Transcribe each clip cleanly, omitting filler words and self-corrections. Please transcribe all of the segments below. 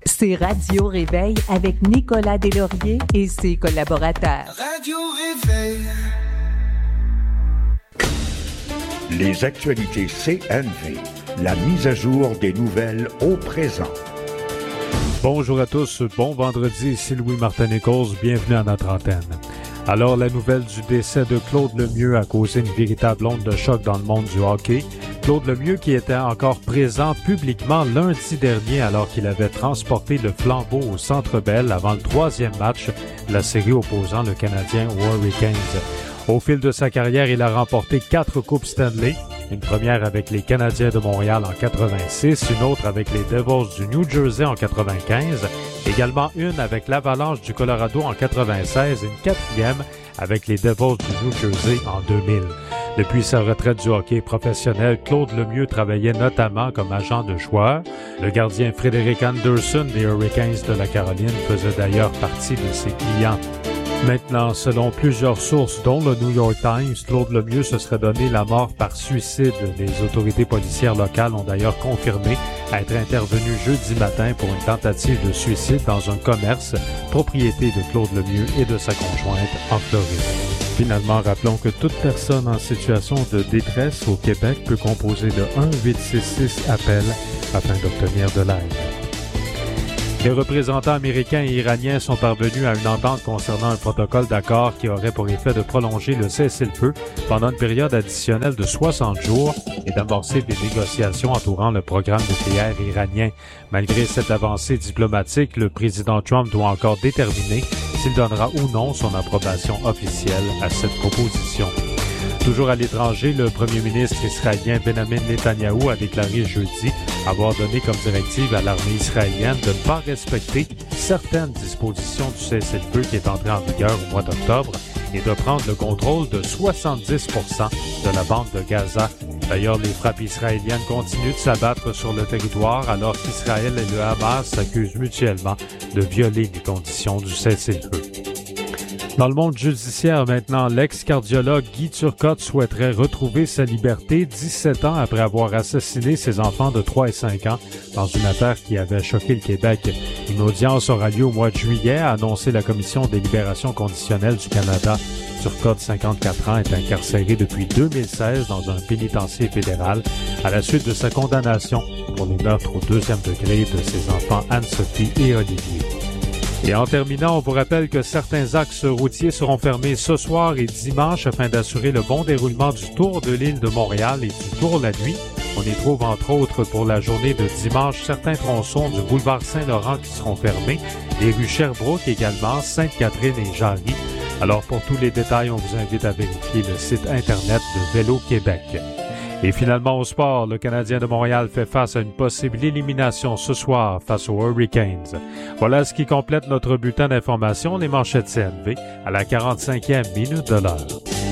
C'est Radio Réveil avec Nicolas Deslauriers et ses collaborateurs. Radio Réveil. Les actualités CNV. La mise à jour des nouvelles au présent. Bonjour à tous, bon vendredi, ici Louis Martin-Nichols, bienvenue à notre antenne. Alors, la nouvelle du décès de Claude Lemieux a causé une véritable onde de choc dans le monde du hockey. Claude Lemieux qui était encore présent publiquement lundi dernier alors qu'il avait transporté le flambeau au Centre Bell avant le troisième match de la série opposant le Canadien aux Hurricanes. Au fil de sa carrière, il a remporté 4 Coupes Stanley. Une première avec les Canadiens de Montréal en 86, une autre avec les Devils du New Jersey en 95, également une avec l'Avalanche du Colorado en 96 et une quatrième avec les Devils du New Jersey en 2000. Depuis sa retraite du hockey professionnel, Claude Lemieux travaillait notamment comme agent de joueur. Le gardien Frédéric Anderson des Hurricanes de la Caroline faisait d'ailleurs partie de ses clients. Maintenant, selon plusieurs sources, dont le New York Times, Claude Lemieux se serait donné la mort par suicide. Les autorités policières locales ont d'ailleurs confirmé être intervenues jeudi matin pour une tentative de suicide dans un commerce, propriété de Claude Lemieux et de sa conjointe en Floride. Finalement, rappelons que toute personne en situation de détresse au Québec peut composer le 1-866-APPEL afin d'obtenir de l'aide. Les représentants américains et iraniens sont parvenus à une entente concernant un protocole d'accord qui aurait pour effet de prolonger le cessez-le-feu pendant une période additionnelle de 60 jours et d'amorcer des négociations entourant le programme nucléaire iranien. Malgré cette avancée diplomatique, le président Trump doit encore déterminer s'il donnera ou non son approbation officielle à cette proposition. Toujours à l'étranger, le premier ministre israélien Benjamin Netanyahou a déclaré jeudi avoir donné comme directive à l'armée israélienne de ne pas respecter certaines dispositions du cessez-le-feu qui est entré en vigueur au mois d'octobre et de prendre le contrôle de 70% de la bande de Gaza. D'ailleurs, les frappes israéliennes continuent de s'abattre sur le territoire alors qu'Israël et le Hamas s'accusent mutuellement de violer les conditions du cessez-le-feu. Dans le monde judiciaire maintenant, l'ex-cardiologue Guy Turcotte souhaiterait retrouver sa liberté 17 ans après avoir assassiné ses enfants de 3 et 5 ans dans une affaire qui avait choqué le Québec. Une audience aura lieu au mois de juillet, a annoncé la Commission des libérations conditionnelles du Canada. Turcotte, 54 ans, est incarcéré depuis 2016 dans un pénitencier fédéral à la suite de sa condamnation pour les meurtres au 2e degré de ses enfants Anne-Sophie et Olivier. Et en terminant, on vous rappelle que certains axes routiers seront fermés ce soir et dimanche afin d'assurer le bon déroulement du Tour de l'île de Montréal et du Tour la nuit. On y trouve entre autres pour la journée de dimanche certains tronçons du boulevard Saint-Laurent qui seront fermés, les rues Sherbrooke également, Sainte-Catherine et Jarry. Alors pour tous les détails, on vous invite à vérifier le site internet de Vélo Québec. Et finalement au sport, le Canadien de Montréal fait face à une possible élimination ce soir face aux Hurricanes. Voilà ce qui complète notre bulletin d'information, les manchettes CNV à la 45e minute de l'heure.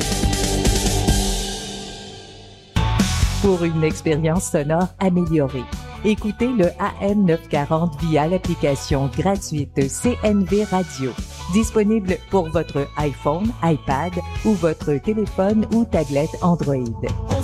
Pour une expérience sonore améliorée, écoutez le AM 940 via l'application gratuite CNV Radio. Disponible pour votre iPhone, iPad ou votre téléphone ou tablette Android.